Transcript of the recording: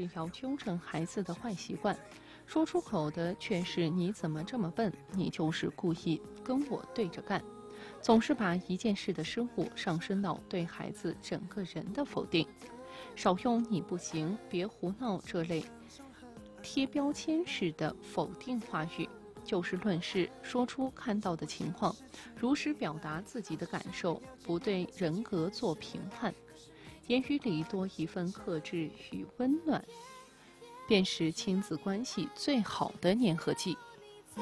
是要纠正孩子的坏习惯，说出口的却是“你怎么这么笨？你就是故意跟我对着干”，总是把一件事的失误上升到对孩子整个人的否定。少用“你不行”“别胡闹”这类贴标签式的否定话语，就事论事，说出看到的情况，如实表达自己的感受，不对人格做评判。言语里多一份克制与温暖，便是亲子关系最好的粘合剂。